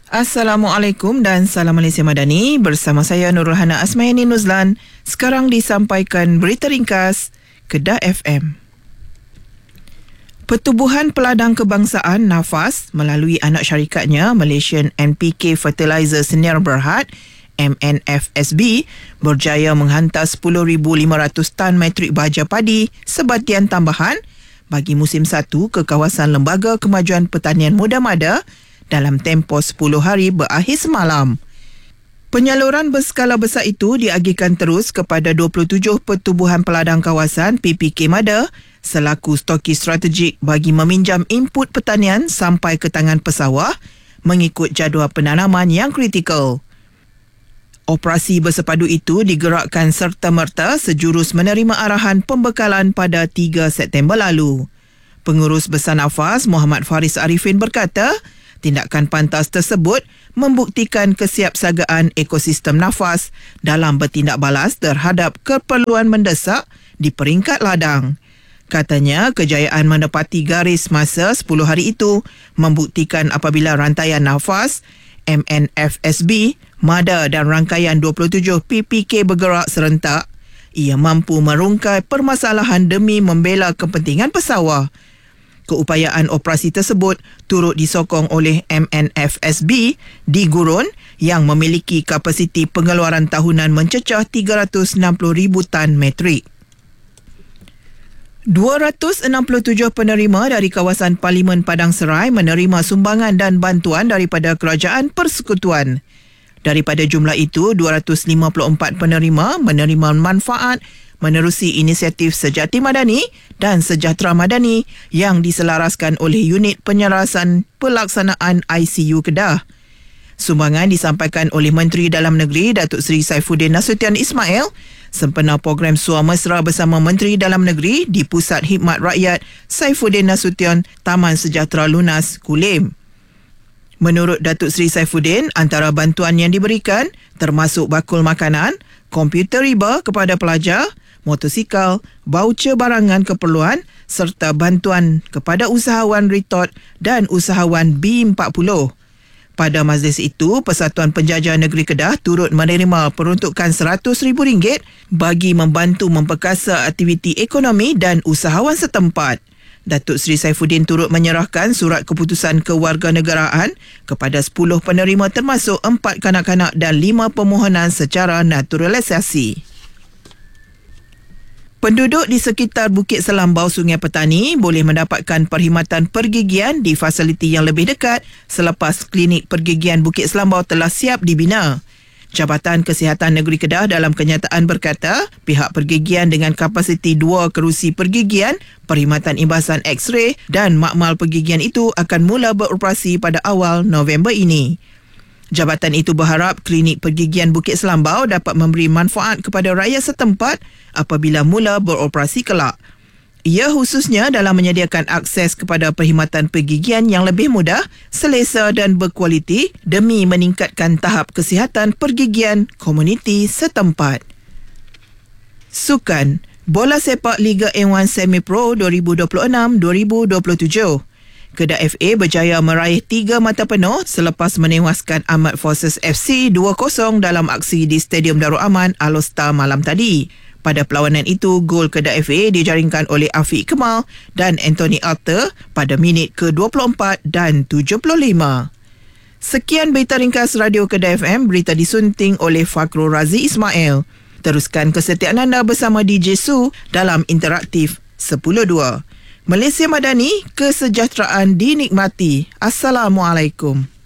Assalamualaikum dan salam Malaysia Madani. Bersama saya Nurul Hana Asmayani Nuzlan. Sekarang disampaikan berita ringkas Kedah FM. Pertubuhan Peladang Kebangsaan NAFAS melalui anak syarikatnya Malaysian NPK Fertilizer Sdn Bhd MNFSB berjaya menghantar 10,500 tan metrik baja padi sebatian tambahan bagi musim 1 ke kawasan Lembaga Kemajuan Pertanian Muda Mada dalam tempoh 10 hari berakhir semalam. Penyaluran berskala besar itu diagihkan terus kepada 27 pertubuhan peladang kawasan PPK Mada selaku stokis strategik bagi meminjam input pertanian sampai ke tangan pesawah mengikut jadual penanaman yang kritikal. Operasi bersepadu itu digerakkan serta-merta sejurus menerima arahan pembekalan pada 3 September lalu. Pengurus Besar NAFAS Muhammad Faris Arifin berkata, tindakan pantas tersebut membuktikan kesiapsiagaan ekosistem NAFAS dalam bertindak balas terhadap keperluan mendesak di peringkat ladang. Katanya, kejayaan menepati garis masa 10 hari itu membuktikan apabila rantaian NAFAS, MNFSB, MADA dan rangkaian 27 PPK bergerak serentak, ia mampu merungkai permasalahan demi membela kepentingan pesawah. Keupayaan operasi tersebut turut disokong oleh MNFSB di Gurun yang memiliki kapasiti pengeluaran tahunan mencecah 360,000 tan metrik. 267 penerima dari kawasan Parlimen Padang Serai menerima sumbangan dan bantuan daripada Kerajaan Persekutuan. Daripada jumlah itu, 254 penerima menerima manfaat menerusi inisiatif Sejati Madani dan Sejahtera Madani yang diselaraskan oleh Unit Penyelarasan Pelaksanaan ICU Kedah. Sumbangan disampaikan oleh Menteri Dalam Negeri Datuk Seri Saifuddin Nasution Ismail sempena program Suar Mesra bersama Menteri Dalam Negeri di Pusat Khidmat Rakyat Saifuddin Nasution Taman Sejahtera Lunas, Kulim. Menurut Datuk Seri Saifuddin, antara bantuan yang diberikan termasuk bakul makanan, komputer riba kepada pelajar, motosikal, baucer barangan keperluan serta bantuan kepada usahawan Ritot dan usahawan B40. Pada majlis itu, Persatuan Penjajah Negeri Kedah turut menerima peruntukan RM100,000 bagi membantu memperkasa aktiviti ekonomi dan usahawan setempat. Datuk Seri Saifuddin turut menyerahkan surat keputusan kewarganegaraan kepada 10 penerima termasuk 4 kanak-kanak dan 5 permohonan secara naturalisasi. Penduduk di sekitar Bukit Selambau Sungai Petani boleh mendapatkan perkhidmatan pergigian di fasiliti yang lebih dekat selepas klinik pergigian Bukit Selambau telah siap dibina. Jabatan Kesihatan Negeri Kedah dalam kenyataan berkata, pihak pergigian dengan kapasiti 2 kerusi pergigian, perkhidmatan imbasan X-ray dan makmal pergigian itu akan mula beroperasi pada awal November ini. Jabatan itu berharap klinik pergigian Bukit Selambau dapat memberi manfaat kepada rakyat setempat apabila mula beroperasi kelak. Ia khususnya dalam menyediakan akses kepada perkhidmatan pergigian yang lebih mudah, selesa dan berkualiti demi meningkatkan tahap kesihatan pergigian komuniti setempat. Sukan Bola Sepak Liga A1 Semi Pro 2026-2027. Kedah FA berjaya meraih 3 mata penuh selepas menewaskan Ahmad Forces FC 2-0 dalam aksi di Stadium Darul Aman Alor-Star malam tadi. Pada perlawanan itu, gol Kedah FA dijaringkan oleh Afiq Kemal dan Anthony Arthur pada minit ke-24 dan 75. Sekian berita ringkas Radio Kedah FM, berita disunting oleh Fakhrul Razi Ismail. Teruskan kesetiaan anda bersama DJ Su dalam Interaktif 10.2. Malaysia Madani, kesejahteraan dinikmati. Assalamualaikum.